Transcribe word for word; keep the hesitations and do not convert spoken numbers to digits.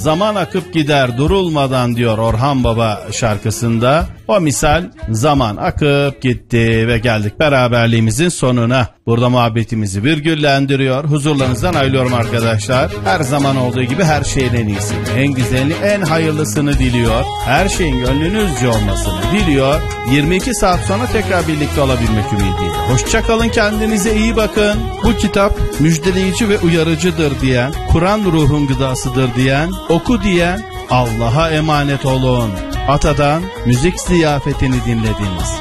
zaman akıp gider durulmadan diyor Orhan Baba şarkısında. O misal zaman akıp gitti ve geldik beraberliğimizin sonuna. Burada muhabbetimizi virgüllendiriyor. Huzurlarınızdan ayrılıyorum arkadaşlar. Her zaman olduğu gibi her şeyin en iyisini, en güzelini, en hayırlısını diliyor. Her şeyin gönlünüzce olmasını diliyor. yirmi iki saat sonra tekrar birlikte olabilmek ümidiyle. Hoşçakalın, kendinize iyi bakın. Bu kitap müjdeleyici ve uyarıcıdır diyen, Kur'an ruhun gıdasıdır diyen, oku diyen, Allah'a emanet olun. Atadan müzik ziyafetini dinlediniz.